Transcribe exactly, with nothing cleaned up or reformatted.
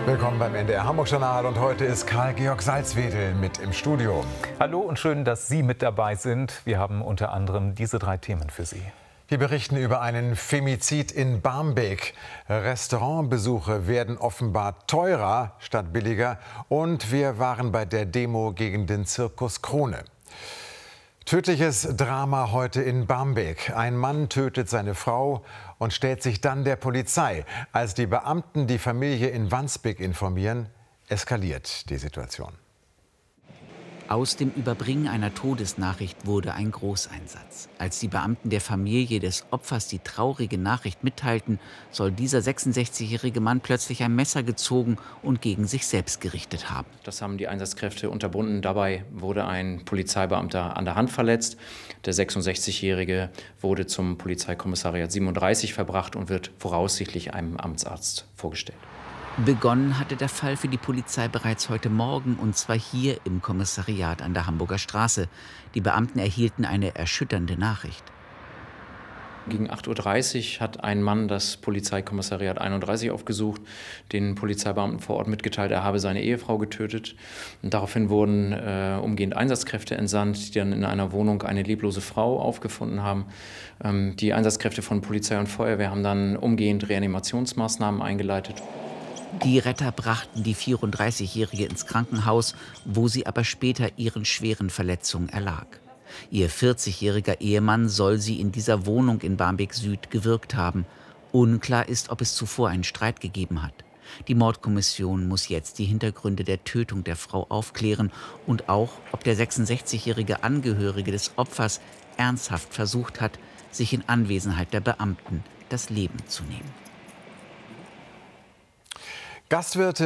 Willkommen beim N D R Hamburg Journal und heute ist Karl-Georg Salzwedel mit im Studio. Hallo und schön, dass Sie mit dabei sind. Wir haben unter anderem diese drei Themen für Sie. Wir berichten über einen Femizid in Barmbek. Restaurantbesuche werden offenbar teurer statt billiger. Und wir waren bei der Demo gegen den Zirkus Krone. Tödliches Drama heute in Barmbek. Ein Mann tötet seine Frau und stellt sich dann der Polizei. Als die Beamten die Familie in Wandsbek informieren, eskaliert die Situation. Aus dem Überbringen einer Todesnachricht wurde ein Großeinsatz. Als die Beamten der Familie des Opfers die traurige Nachricht mitteilten, soll dieser sechsundsechzigjährige Mann plötzlich ein Messer gezogen und gegen sich selbst gerichtet haben. Das haben die Einsatzkräfte unterbunden. Dabei wurde ein Polizeibeamter an der Hand verletzt. Der sechsundsechzigjährige wurde zum Polizeikommissariat siebenunddreißig verbracht und wird voraussichtlich einem Amtsarzt vorgestellt. Begonnen hatte der Fall für die Polizei bereits heute Morgen, und zwar hier im Kommissariat an der Hamburger Straße. Die Beamten erhielten eine erschütternde Nachricht. Gegen acht Uhr dreißig hat ein Mann das Polizeikommissariat einunddreißig aufgesucht, den Polizeibeamten vor Ort mitgeteilt, er habe seine Ehefrau getötet. Und daraufhin wurden äh, umgehend Einsatzkräfte entsandt, die dann in einer Wohnung eine leblose Frau aufgefunden haben. Ähm, die Einsatzkräfte von Polizei und Feuerwehr haben dann umgehend Reanimationsmaßnahmen eingeleitet. Die Retter brachten die vierunddreißigjährige ins Krankenhaus, wo sie aber später ihren schweren Verletzungen erlag. Ihr vierzigjähriger Ehemann soll sie in dieser Wohnung in Barmbek Süd gewürgt haben. Unklar ist, ob es zuvor einen Streit gegeben hat. Die Mordkommission muss jetzt die Hintergründe der Tötung der Frau aufklären und auch, ob der sechsundsechzigjährige Angehörige des Opfers ernsthaft versucht hat, sich in Anwesenheit der Beamten das Leben zu nehmen. Gastwirte